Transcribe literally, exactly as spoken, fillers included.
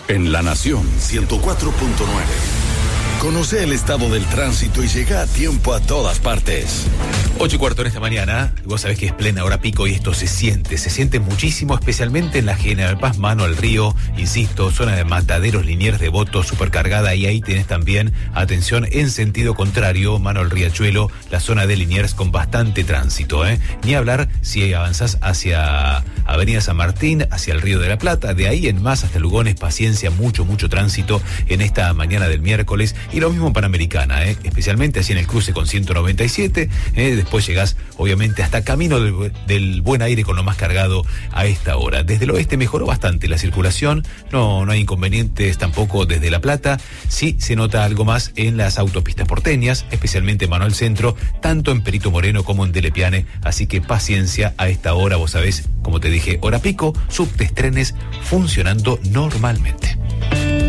En La Nación ciento cuatro punto nueve. Conoce el estado del tránsito y llega a tiempo a todas partes. Ocho y cuarto en esta mañana. Vos sabés que es plena hora pico y esto se siente, se siente muchísimo, especialmente en la General Paz, mano al río, insisto, zona de Mataderos, Liniers, Devoto, supercargada, y ahí tenés también, atención, en sentido contrario, mano al riachuelo, la zona de Liniers con bastante tránsito, ¿eh? Ni hablar si avanzás hacia Avenida San Martín, hacia el Río de la Plata, de ahí en más hasta Lugones, paciencia, mucho, mucho tránsito en esta mañana del miércoles. Y lo mismo en Panamericana, ¿eh? Especialmente así en el cruce con ciento noventa y siete, ¿eh? Después llegás, obviamente, hasta Camino del, del Buen Aire con lo más cargado a esta hora. Desde el oeste mejoró bastante la circulación, no, no hay inconvenientes tampoco desde La Plata. Sí se nota algo más en las autopistas porteñas, especialmente en Mano al Centro, tanto en Perito Moreno como en Telepiane, así que paciencia a esta hora, vos sabés, como te dije, hora pico, subtes, trenes funcionando normalmente.